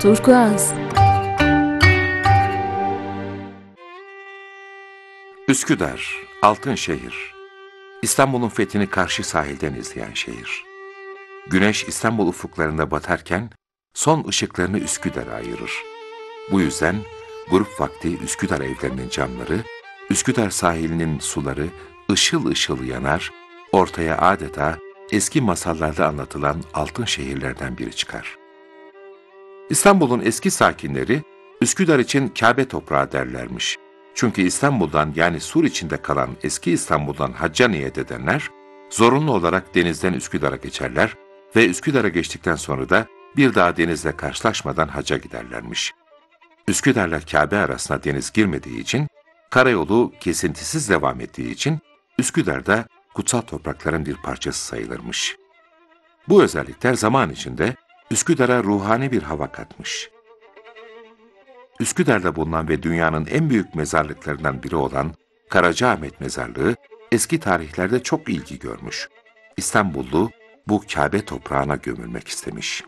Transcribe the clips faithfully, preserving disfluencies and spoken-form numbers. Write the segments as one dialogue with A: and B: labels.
A: Turkuaz.
B: Üsküdar, altın şehir. İstanbul'un fethini karşı sahilden izleyen şehir. Güneş İstanbul ufuklarında batarken son ışıklarını Üsküdar'a ayırır. Bu yüzden grup vakti Üsküdar evlerinin camları, Üsküdar sahilinin suları ışıl ışıl yanar, ortaya adeta eski masallarda anlatılan altın şehirlerden biri çıkar. İstanbul'un eski sakinleri Üsküdar için Kabe toprağı derlermiş. Çünkü İstanbul'dan yani Sur içinde kalan eski İstanbul'dan hacca niyet edenler zorunlu olarak denizden Üsküdar'a geçerler ve Üsküdar'a geçtikten sonra da bir daha denizle karşılaşmadan hacca giderlermiş. Üsküdar'la Kabe arasına deniz girmediği için, karayolu kesintisiz devam ettiği için Üsküdar'da kutsal toprakların bir parçası sayılırmış. Bu özellikler zaman içinde Üsküdar'a ruhani bir hava katmış. Üsküdar'da bulunan ve dünyanın en büyük mezarlıklarından biri olan Karacaahmet Mezarlığı eski tarihlerde çok ilgi görmüş. İstanbullu bu Kabe toprağına gömülmek istemiş.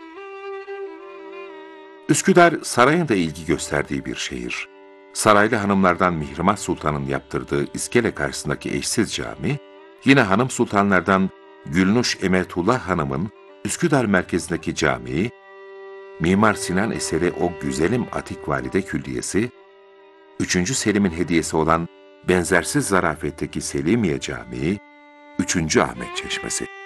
B: Üsküdar sarayın da ilgi gösterdiği bir şehir. Saraylı hanımlardan Mihrimah Sultan'ın yaptırdığı iskele karşısındaki eşsiz cami, yine hanım sultanlardan Gülnuş Emetullah Hanım'ın Üsküdar merkezindeki camii, Mimar Sinan eseri o güzelim Atik Valide Külliyesi, üçüncü Selim'in hediyesi olan benzersiz zarafetteki Selimiye Camii, üçüncü Ahmet Çeşmesi.